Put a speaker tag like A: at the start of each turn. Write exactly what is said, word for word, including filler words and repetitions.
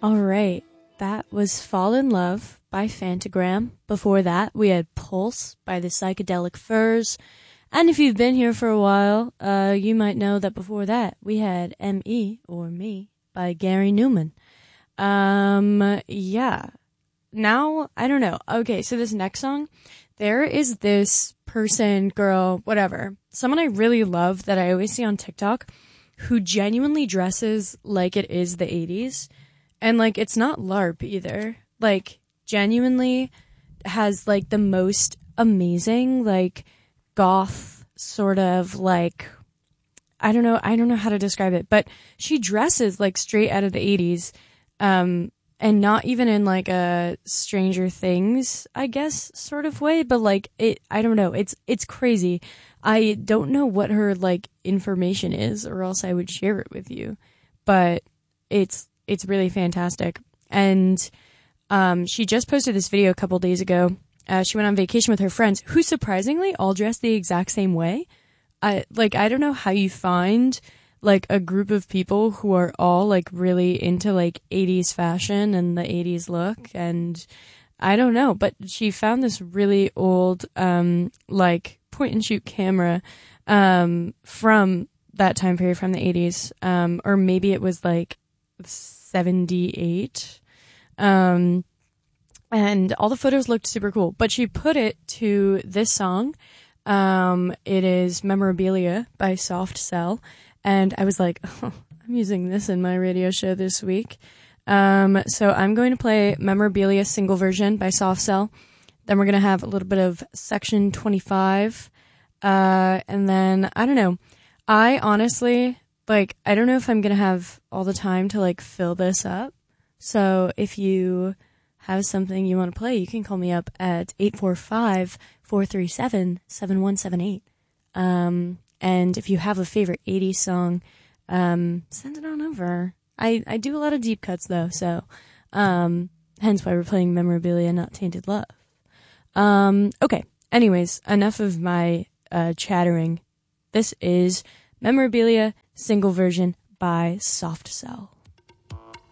A: All right. That was Fall in Love by Phantogram. Before that, we had Pulse by the Psychedelic Furs. And if you've been here for a while, uh, you might know that before that, we had M E, or Me, by Gary Newman. Um, yeah. Now, I don't know. Okay, so this next song, there is this person, girl, whatever, someone I really love that I always see on TikTok who genuinely dresses like it is the eighties. And, like, it's not LARP either. Like, genuinely has, like, the most amazing, like, goth sort of, like, I don't know, I don't know how to describe it, but she dresses, like, straight out of the eighties, um, and not even in, like, a Stranger Things, I guess, sort of way, but, like, it, I don't know, it's, it's crazy. I don't know what her, like, information is, or else I would share it with you, but it's, It's really fantastic. And um, she just posted this video a couple days ago. Uh, she went on vacation with her friends, who surprisingly all dressed the exact same way. I like I don't know how you find like a group of people who are all like really into like eighties fashion and the eighties look, and I don't know, but she found this really old um, like point and shoot camera um, from that time period, from the eighties, um, or maybe it was like seventy-eight, um and all the photos looked super cool, but she put it to this song. Um it is Memorabilia by Soft Cell, and I was like, oh, I'm using this in my radio show this week. Um so I'm going to play Memorabilia single version by Soft Cell, then we're going to have a little bit of Section twenty-five, uh and then I don't know, I honestly, like, I don't know if I'm going to have all the time to, like, fill this up. So if you have something you want to play, you can call me up at eight four five, four three seven, seven one seven eight. Um, and if you have a favorite eighties song, um, send it on over. I, I do a lot of deep cuts, though, so um, hence why we're playing Memorabilia, not Tainted Love. Um, okay, anyways, enough of my uh, chattering. This is Memorabilia single version by Soft Cell.